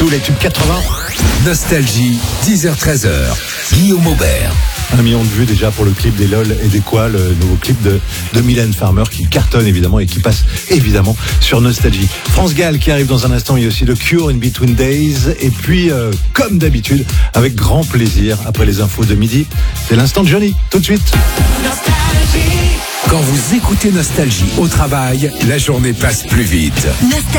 Tous les tubes 80. Nostalgie, 10h-13h. Guillaume Aubert. 1 million de vues déjà pour le clip des LOL et des Quoi, le nouveau clip de Mylène Farmer qui cartonne évidemment et qui passe évidemment sur Nostalgie. France Gall qui arrive dans un instant, il y a aussi le Cure in Between Days et puis comme d'habitude, avec grand plaisir, après les infos de midi, c'est l'instant de Johnny, tout de suite. Quand vous écoutez Nostalgie au travail, la journée passe plus vite.